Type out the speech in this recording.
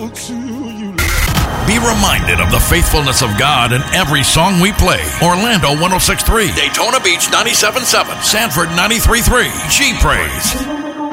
to you. Be reminded of the faithfulness of God in every song we play. Orlando 106.3, Daytona Beach 97.7, Sanford 93.3, G Praise.